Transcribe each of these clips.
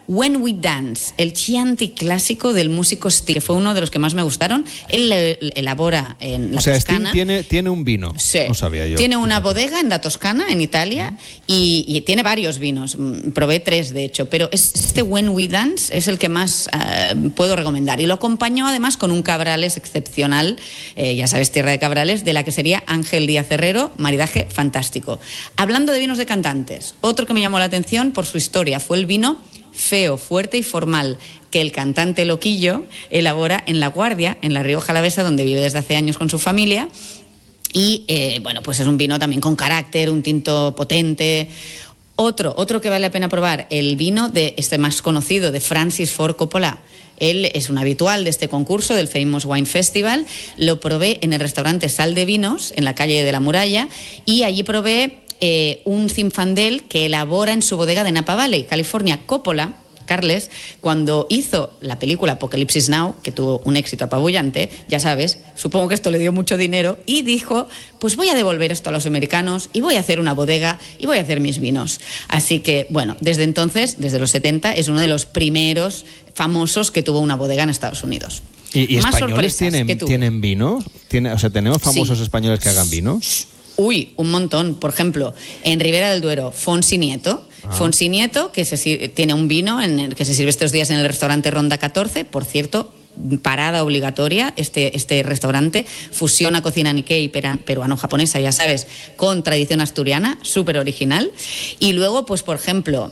When We Dance, el Chianti clásico del músico Sting, que fue uno de los que más me gustaron. Él elabora en la Toscana. Sting tiene un vino, sí, no sabía yo. Tiene una bodega en la Toscana, en Italia, y tiene varios vinos. Probé 3, de hecho, pero este When We Dance es el que más puedo recomendar. Y lo acompañó además con un Cabrales excepcional, ya sabes, tierra de Cabrales, de la que sería Ángel Díaz Herrero, maridaje fantástico. Hablando de vinos de cantantes, otro que me llamó la atención por su historia fue el vino Feo, Fuerte y Formal, que el cantante Loquillo elabora en La Guardia, en La Rioja Alavesa, donde vive desde hace años con su familia. Y bueno, pues es un vino también con carácter, un tinto potente. Otro que vale la pena probar, el vino de este más conocido, de Francis Ford Coppola. Él es un habitual de este concurso, del Famous Wine Festival. Lo probé en el restaurante Sal de Vinos, en la calle de la Muralla, y allí probé un Zinfandel que elabora en su bodega de Napa Valley, California. Coppola, Carles, cuando hizo la película Apocalipsis Now, que tuvo un éxito apabullante, ya sabes, supongo que esto le dio mucho dinero, y dijo, pues voy a devolver esto a los americanos y voy a hacer una bodega y voy a hacer mis vinos. Así que, bueno, desde entonces, desde los 70, es uno de los primeros famosos que tuvo una bodega en Estados Unidos. ¿Y españoles tienen vino? O sea, ¿tenemos famosos españoles que hagan vino? Uy, un montón. Por ejemplo, en Ribera del Duero, Fonsi Nieto. Fonsi Nieto, que tiene un vino en el que se sirve estos días en el restaurante Ronda 14. Por cierto, parada obligatoria, este restaurante fusiona cocina Nikkei peruano-japonesa, ya sabes, con tradición asturiana, súper original. Y luego, pues por ejemplo,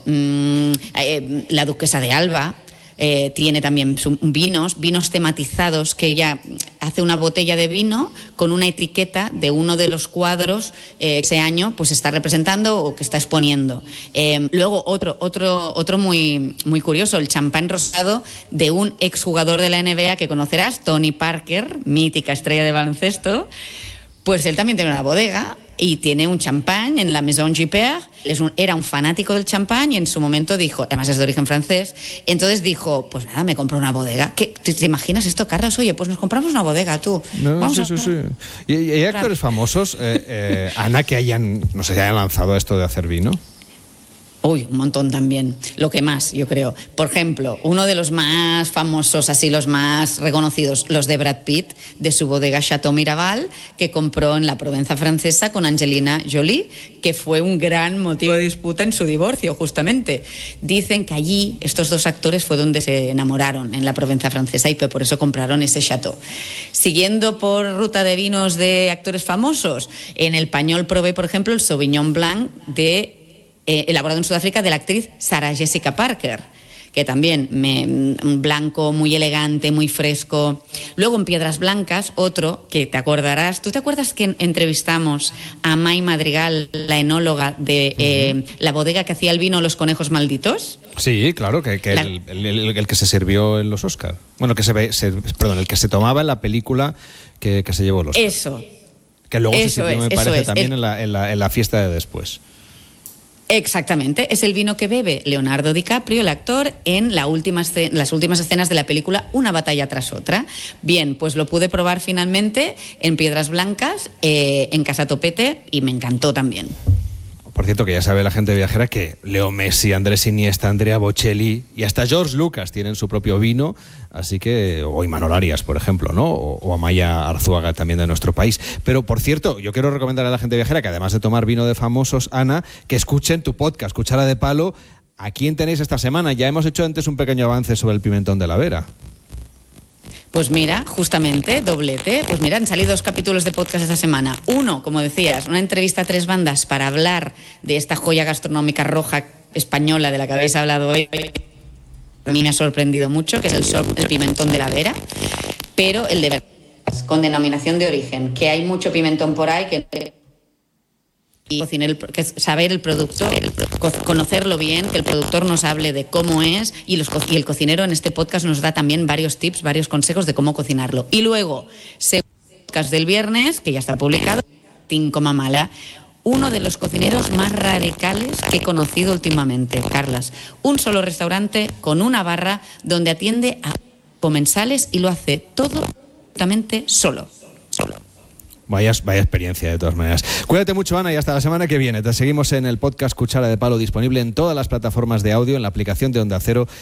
la Duquesa de Alba. Tiene también vinos tematizados, que ella hace una botella de vino con una etiqueta de uno de los cuadros que ese año pues está representando o que está exponiendo. Luego otro muy, muy curioso, el champán rosado de un exjugador de la NBA que conocerás, Tony Parker, mítica estrella de baloncesto. Pues él también tiene una bodega y tiene un champán en la Maison Gipper. Era un fanático del champán y en su momento dijo, además es de origen francés, entonces dijo, pues nada, me compro una bodega. ¿Te imaginas esto, Carlos? Oye, pues nos compramos una bodega, tú. Sí. ¿Y hay actores famosos, Ana, que hayan lanzado esto de hacer vino? Uy, un montón también. Lo que más, yo creo. Por ejemplo, uno de los más famosos, así los más reconocidos, los de Brad Pitt, de su bodega Chateau Miraval, que compró en la Provenza francesa con Angelina Jolie, que fue un gran motivo de disputa en su divorcio, justamente. Dicen que allí estos dos actores fue donde se enamoraron, en la Provenza francesa, y que por eso compraron ese chateau. Siguiendo por ruta de vinos de actores famosos, en el Pañol probé, por ejemplo, el Sauvignon Blanc elaborado en Sudáfrica de la actriz Sarah Jessica Parker, que también un blanco muy elegante, muy fresco. Luego en Piedras Blancas, otro que te acordarás. ¿Tú te acuerdas que entrevistamos a May Madrigal, la enóloga de la bodega que hacía el vino Los Conejos Malditos? Sí, claro, que el que se sirvió en los Oscar. Bueno, el que se tomaba en la película que se llevó los Oscar. Eso. Que luego se sirvió, me parece, también en la fiesta de después. Exactamente, es el vino que bebe Leonardo DiCaprio, el actor, en las últimas escenas de la película Una batalla tras otra. Bien, pues lo pude probar finalmente en Piedras Blancas, en Casa Topete, y me encantó también. Por cierto, que ya sabe la gente viajera que Leo Messi, Andrés Iniesta, Andrea Bocelli y hasta George Lucas tienen su propio vino, así que, o Imanol Arias, por ejemplo, ¿no? O Amaya Arzuaga, también de nuestro país. Pero, por cierto, yo quiero recomendar a la gente viajera que, además de tomar vino de famosos, Ana, que escuchen tu podcast, Cuchara de Palo. ¿A quién tenéis esta semana? Ya hemos hecho antes un pequeño avance sobre el pimentón de la Vera. Pues mira, justamente, doblete. Pues mira, han salido 2 capítulos de podcast esta semana. Uno, como decías, una entrevista a 3 bandas para hablar de esta joya gastronómica roja española de la que habéis hablado hoy. A mí me ha sorprendido mucho, que es el pimentón de la Vera, pero el de verdad, con denominación de origen, que hay mucho pimentón por ahí, que saber el productor, conocerlo bien, que el productor nos hable de cómo es, y el cocinero en este podcast nos da también varios tips, varios consejos de cómo cocinarlo. Y luego, podcast del viernes, que ya está publicado, Tinco Mamala, uno de los cocineros más radicales que he conocido últimamente, Carlas. Un solo restaurante con una barra donde atiende a comensales y lo hace todo absolutamente solo. Vaya experiencia, de todas maneras. Cuídate mucho, Ana, y hasta la semana que viene. Te seguimos en el podcast Cuchara de Palo, disponible en todas las plataformas de audio, en la aplicación de Onda Cero